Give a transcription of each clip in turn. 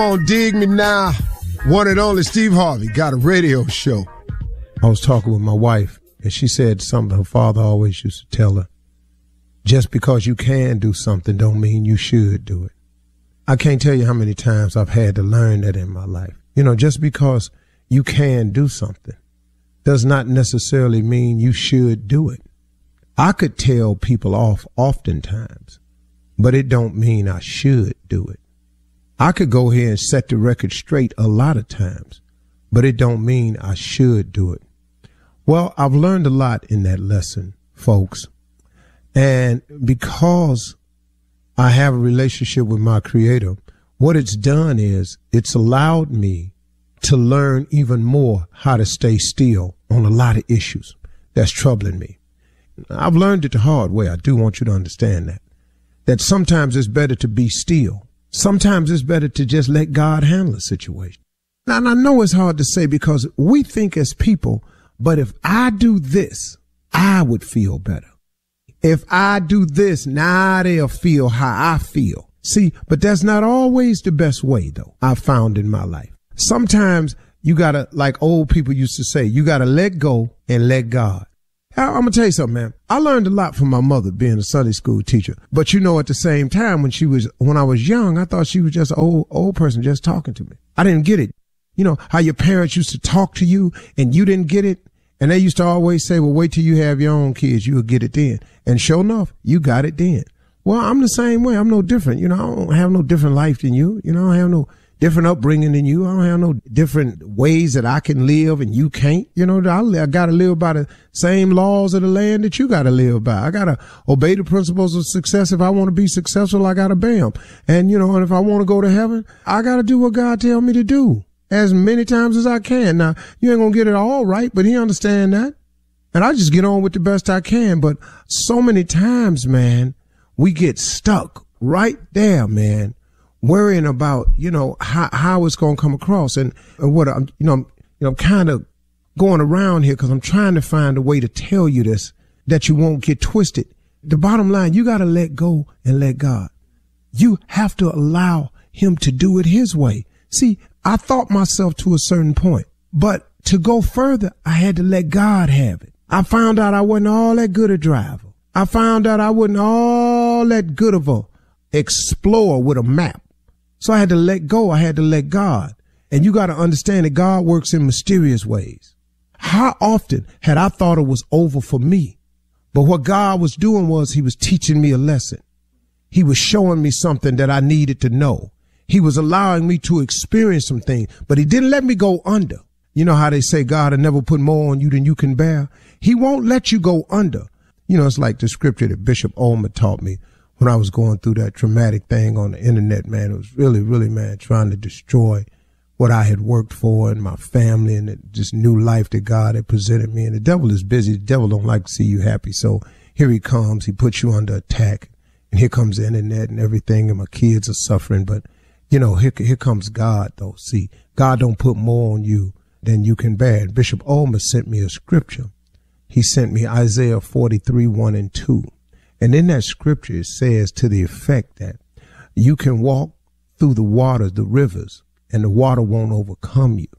On Dig Me Now, one and only Steve Harvey got a radio show. I was talking with my wife, and she said something her father always used to tell her. Just because you can do something don't mean you should do it. I can't tell you how many times I've had to learn that in my life. You know, just because you can do something does not necessarily mean you should do it. I could tell people off oftentimes, but it don't mean I should do it. I could go here and set the record straight a lot of times, but it don't mean I should do it. Well, I've learned a lot in that lesson, folks. And because I have a relationship with my Creator, what it's done is it's allowed me to learn even more how to stay still on a lot of issues that's troubling me. I've learned it the hard way. I do want you to understand that sometimes it's better to be still. Sometimes it's better to just let God handle a situation. Now, and I know it's hard to say because we think as people, but if I do this, I would feel better. If I do this, now they'll feel how I feel. See, but that's not always the best way, though, I've found in my life. Sometimes you gotta, like old people used to say, you gotta let go and let God. I'm gonna tell you something, man. I learned a lot from my mother being a Sunday school teacher. But you know, at the same time, when I was young, I thought she was just an old person just talking to me. I didn't get it. You know, how your parents used to talk to you and you didn't get it. And they used to always say, well, wait till you have your own kids. You'll get it then. And sure enough, you got it then. Well, I'm the same way. I'm no different. You know, I don't have no different life than you. You know, I don't have no different upbringing than you. I don't have no different ways that I can live and you can't. You know, I got to live by the same laws of the land that you got to live by. I got to obey the principles of success. If I want to be successful, I got to obey them. And, you know, and if I want to go to heaven, I got to do what God tell me to do as many times as I can. Now, you ain't going to get it all right, but he understand that. And I just get on with the best I can. But so many times, man, we get stuck right there, man, worrying about, you know, how it's going to come across. And what I'm kind of going around here because I'm trying to find a way to tell you this, that you won't get twisted. The bottom line, you got to let go and let God. You have to allow him to do it his way. See, I thought myself to a certain point, but to go further, I had to let God have it. I found out I wasn't all that good a driver. I found out I wasn't all that good of a explorer with a map. So I had to let go. I had to let God. And you got to understand that God works in mysterious ways. How often had I thought it was over for me? But what God was doing was he was teaching me a lesson. He was showing me something that I needed to know. He was allowing me to experience some things, but he didn't let me go under. You know how they say God will never put more on you than you can bear? He won't let you go under. You know, it's like the scripture that Bishop Ulmer taught me when I was going through that traumatic thing on the internet, man. It was really, really, man, trying to destroy what I had worked for and my family and this new life that God had presented me. And the devil is busy. The devil don't like to see you happy. So here he comes. He puts you under attack. And here comes the internet and everything. And my kids are suffering. But, you know, here comes God, though. See, God don't put more on you than you can bear. And Bishop Ulmer sent me a scripture. He sent me Isaiah 43, 1 and 2. And in that scripture, it says to the effect that you can walk through the waters, the rivers, and the water won't overcome you.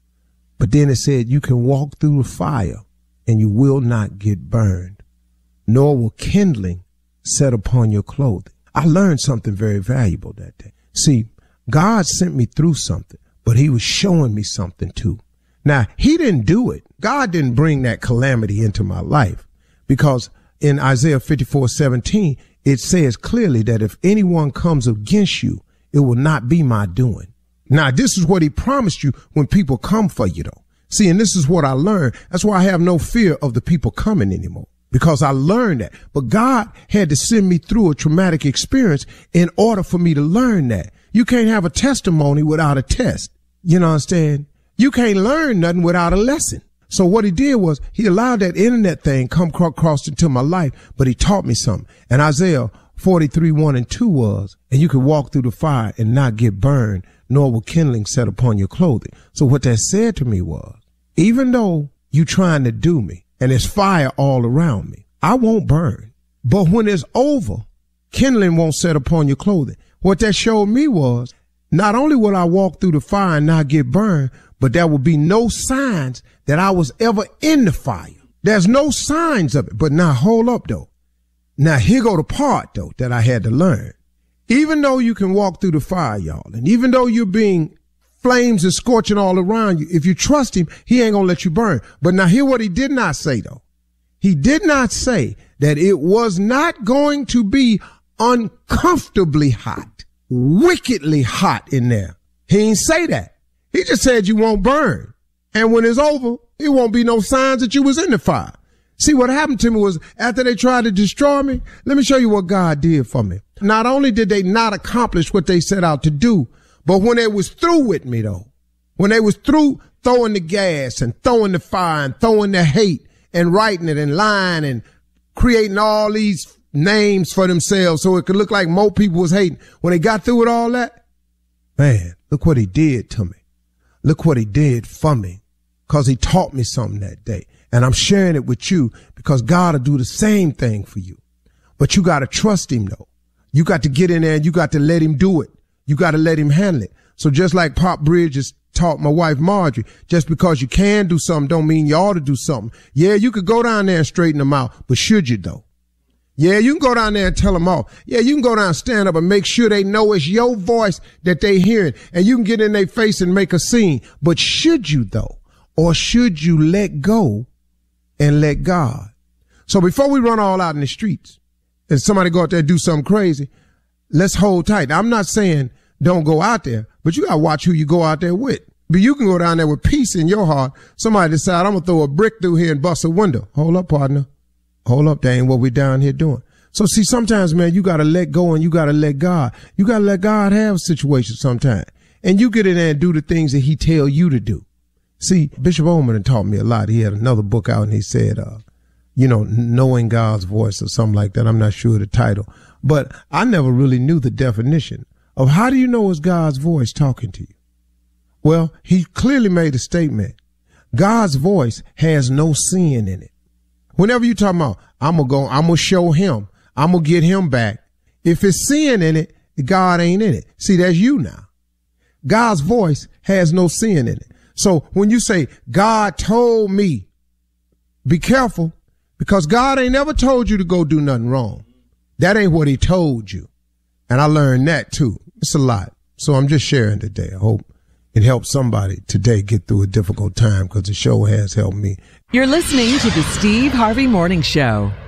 But then it said you can walk through the fire and you will not get burned, nor will kindling set upon your clothing. I learned something very valuable that day. See, God sent me through something, but he was showing me something too. Now, he didn't do it. God didn't bring that calamity into my life, because in Isaiah 54:17, it says clearly that if anyone comes against you, it will not be my doing. Now, this is what he promised you when people come for you, though. See, and this is what I learned. That's why I have no fear of the people coming anymore, because I learned that. But God had to send me through a traumatic experience in order for me to learn that. You can't have a testimony without a test. You know what I'm saying? You can't learn nothing without a lesson. So what he did was he allowed that internet thing come across into my life, but he taught me something. And Isaiah 43, 1 and 2 was, and you can walk through the fire and not get burned, nor will kindling set upon your clothing. So what that said to me was, even though you trying to do me and there's fire all around me, I won't burn. But when it's over, kindling won't set upon your clothing. What that showed me was not only will I walk through the fire and not get burned, but there will be no signs that I was ever in the fire. There's no signs of it. But now hold up though. Now here go the part though that I had to learn. Even though you can walk through the fire, y'all, and even though you're being flames is scorching all around you, if you trust him, he ain't gonna let you burn. But now hear what he did not say though. He did not say that it was not going to be uncomfortably hot, wickedly hot in there. He didn't say that. He just said you won't burn. And when it's over, it won't be no signs that you was in the fire. See, what happened to me was after they tried to destroy me, let me show you what God did for me. Not only did they not accomplish what they set out to do, but when they was through with me though, when they was through throwing the gas and throwing the fire and throwing the hate and writing it and lying and creating all these names for themselves so it could look like more people was hating. When they got through with all that, man, look what he did to me. Look what he did for me, because he taught me something that day. And I'm sharing it with you because God will do the same thing for you. But you got to trust him though. You got to get in there and you got to let him do it. You got to let him handle it. So just like Pop Bridges taught my wife Marjorie, just because you can do something don't mean you ought to do something. Yeah, you could go down there and straighten them out, but should you though? Yeah, you can go down there and tell them off. Yeah, you can go down and stand up and make sure they know it's your voice that they hearing, and you can get in their face and make a scene. But should you though? Or should you let go and let God? So before we run all out in the streets and somebody go out there and do something crazy, let's hold tight. Now, I'm not saying don't go out there, but you got to watch who you go out there with. But you can go down there with peace in your heart. Somebody decide, I'm going to throw a brick through here and bust a window. Hold up, partner. Hold up. That ain't what we down here doing. So see, sometimes, man, you got to let go and you got to let God. You got to let God have situations sometimes. And you get in there and do the things that he tell you to do. See, Bishop Ullman taught me a lot. He had another book out and he said, knowing God's voice or something like that. I'm not sure the title, but I never really knew the definition of how do you know it's God's voice talking to you? Well, he clearly made a statement. God's voice has no sin in it. Whenever you talking about, I'm going to show him, I'm going to get him back. If it's sin in it, God ain't in it. See, that's you now. God's voice has no sin in it. So when you say, God told me, be careful, because God ain't never told you to go do nothing wrong. That ain't what he told you. And I learned that too. It's a lot. So I'm just sharing today. I hope it helps somebody today get through a difficult time, because the show has helped me. You're listening to the Steve Harvey Morning Show.